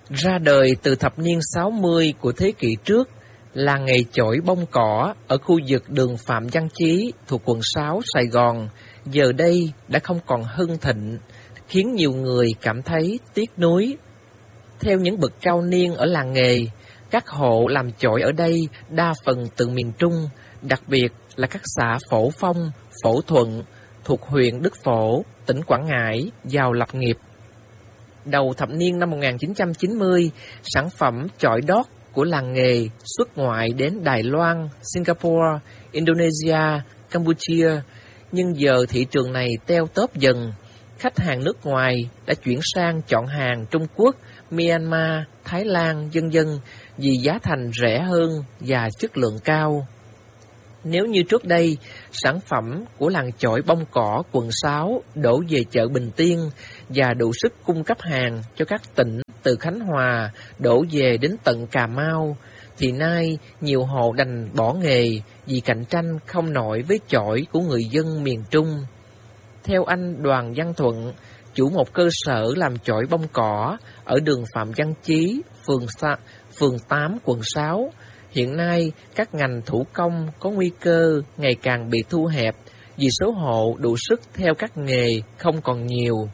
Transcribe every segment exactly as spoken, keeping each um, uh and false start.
Ra đời từ thập niên sáu mươi của thế kỷ trước, làng nghề chổi bông cỏ ở khu vực đường Phạm Văn Chí thuộc quận sáu Sài Gòn giờ đây đã không còn hưng thịnh, khiến nhiều người cảm thấy tiếc nuối. Theo những bậc cao niên ở làng nghề, các hộ làm chổi ở đây đa phần từ miền Trung, đặc biệt là các xã Phổ Phong, Phổ Thuận thuộc huyện Đức Phổ, tỉnh Quảng Ngãi vào lập nghiệp. Đầu thập niên năm một nghìn chín trăm chín mươi, sản phẩm chổi đót của làng nghề xuất ngoại đến Đài Loan, Singapore, Indonesia, Campuchia, nhưng giờ thị trường này teo tóp dần. Khách hàng nước ngoài đã chuyển sang chọn hàng Trung Quốc, Myanmar, Thái Lan, vân vân vì giá thành rẻ hơn và chất lượng cao. Nếu như trước đây, sản phẩm của làng chổi bông cỏ quận sáu đổ về chợ Bình Tiên và đủ sức cung cấp hàng cho các tỉnh từ Khánh Hòa đổ về đến tận Cà Mau, thì nay nhiều hộ đành bỏ nghề vì cạnh tranh không nổi với chổi của người dân miền Trung. Theo anh Đoàn Văn Thuận, chủ một cơ sở làm chổi bông cỏ ở đường Phạm Văn Chí, phường Sa, phường tám, quận sáu, hiện nay các ngành thủ công có nguy cơ ngày càng bị thu hẹp vì số hộ đủ sức theo các nghề không còn nhiều.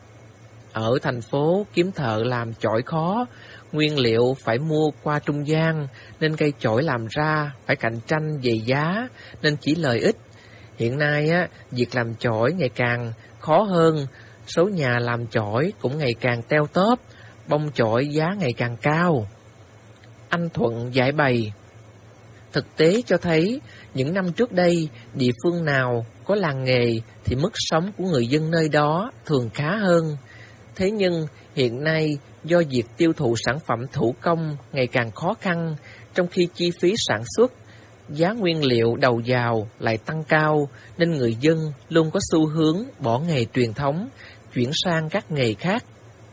Ở thành phố kiếm thợ làm chổi khó, nguyên liệu phải mua qua trung gian nên cây chổi làm ra phải cạnh tranh về giá nên chỉ lợi ích. Hiện nay á, việc làm chổi ngày càng khó hơn, số nhà làm chổi cũng ngày càng teo tóp, bông chổi giá ngày càng cao. Anh Thuận giải bày, thực tế cho thấy những năm trước đây, địa phương nào có làng nghề thì mức sống của người dân nơi đó thường khá hơn. Thế nhưng hiện nay do việc tiêu thụ sản phẩm thủ công ngày càng khó khăn, trong khi chi phí sản xuất, giá nguyên liệu đầu vào lại tăng cao, nên người dân luôn có xu hướng bỏ nghề truyền thống, chuyển sang các nghề khác.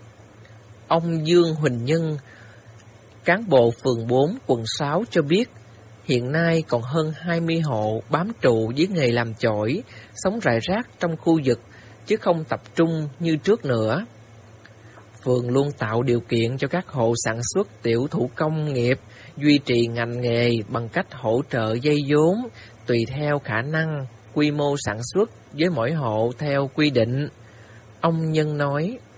Ông Dương Huỳnh Nhân, cán bộ phường bốn, quận sáu cho biết, hiện nay còn hơn hai mươi hộ bám trụ với nghề làm chổi, sống rải rác trong khu vực, chứ không tập trung như trước nữa. Phường luôn tạo điều kiện cho các hộ sản xuất tiểu thủ công nghiệp duy trì ngành nghề bằng cách hỗ trợ dây vốn tùy theo khả năng, quy mô sản xuất với mỗi hộ theo quy định. Ông Nhân nói,